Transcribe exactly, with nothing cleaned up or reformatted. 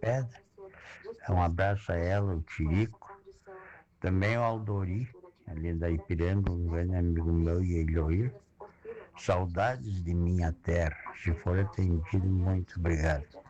Pedra. Um abraço a ela, o Tirico. Também o Aldori, ali da Ipiranga, um grande amigo meu, e Eloir. Saudades de minha terra. Se for atendido, muito obrigado.